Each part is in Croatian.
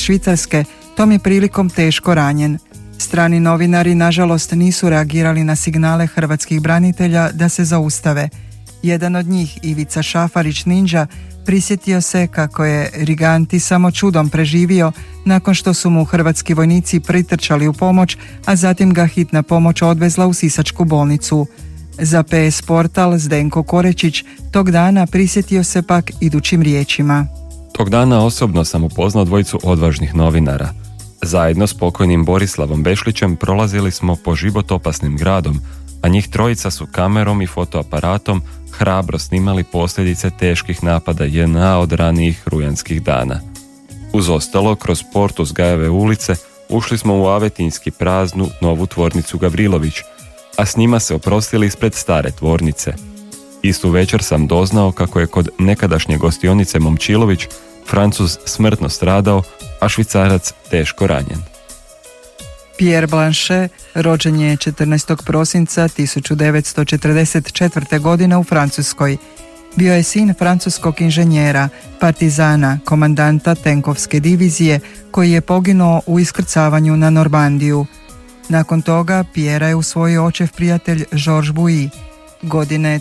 Švicarske tom je prilikom teško ranjen. Strani novinari nažalost nisu reagirali na signale hrvatskih branitelja da se zaustave. Jedan od njih, Ivica Šafarić Ninja, prisjetio se kako je Riganti samo čudom preživio nakon što su mu hrvatski vojnici pritrčali u pomoć, a zatim ga hitna pomoć odvezla u sisačku bolnicu. Za PS Portal Zdenko Korečić tog dana prisjetio se pak idućim riječima. Tog dana osobno sam upoznao dvojicu odvažnih novinara. Zajedno s pokojnim Borislavom Bešlićem prolazili smo po životopasnim gradom, a njih trojica su kamerom i fotoaparatom hrabro snimali posljedice teških napada JNA od ranijih rujanskih dana. Uz ostalo, kroz port Uzgajeve ulice ušli smo u Avetinski praznu novu tvornicu Gavrilović, a s njima se oprostili ispred stare tvornice. Istu večer sam doznao kako je kod nekadašnje gostionice Momčilović Francuz smrtno stradao, a Švicarac teško ranjen. Pierre Blanchet rođen je 14. prosinca 1944. godine u Francuskoj. Bio je sin francuskog inženjera, partizana, komandanta tenkovske divizije koji je poginuo u iskrcavanju na Normandiju. Nakon toga Pierre je usvojio očev prijatelj Georges Bouilly. Godine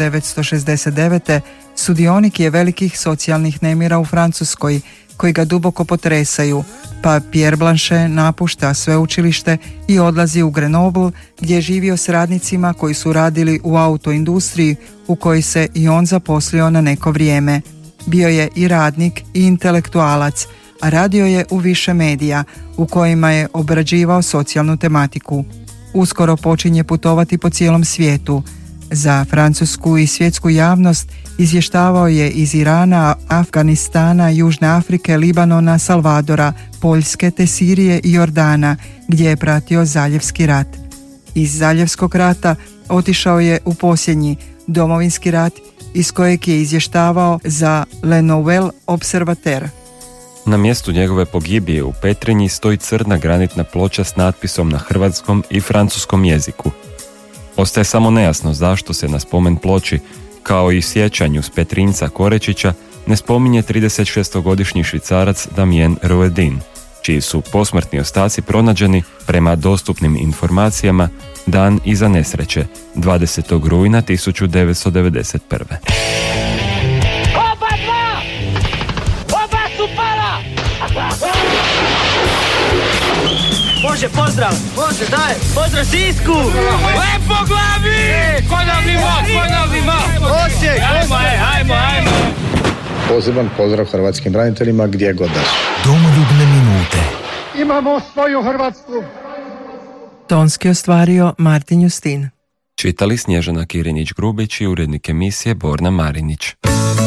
1969. sudionik je velikih socijalnih nemira u Francuskoj koji ga duboko potresaju, pa Pierre Blanchet napušta sveučilište i odlazi u Grenoble gdje je živio s radnicima koji su radili u autoindustriji u kojoj se i on zaposlio na neko vrijeme. Bio je i radnik i intelektualac, a radio je u više medija u kojima je obrađivao socijalnu tematiku. Uskoro počinje putovati po cijelom svijetu. Za francusku i svjetsku javnost izvještavao je iz Irana, Afganistana, Južne Afrike, Libanona, Salvadora, Poljske te Sirije i Jordana, gdje je pratio Zaljevski rat. Iz Zaljevskog rata otišao je u posljednji Domovinski rat iz kojeg je izvještavao za Le Nouvel Observateur. Na mjestu njegove pogibije u Petrinji stoji crna granitna ploča s natpisom na hrvatskom i francuskom jeziku. Ostaje samo nejasno zašto se na spomen ploči, kao i sjećanju s Petrinjca Korečića, ne spominje 36-godišnji Švicarac Damien Ruedin, čiji su posmrtni ostaci pronađeni prema dostupnim informacijama dan iza nesreće, 20. rujna 1991. Oba dva! Oba su pala! Može, pozdrav! Može, daj! Pozdrav Sisku! Lepo glavi! Konavljivo! Osijek! Ajmo! Poseban pozdrav hrvatskim braniteljima gdje god da su. Domoljubne minute. Imamo svoju Hrvatsku! Tonski ostvario Martin Justin. Čitali Snježana Kirinić-Grubić i urednik emisije Borna Marinić.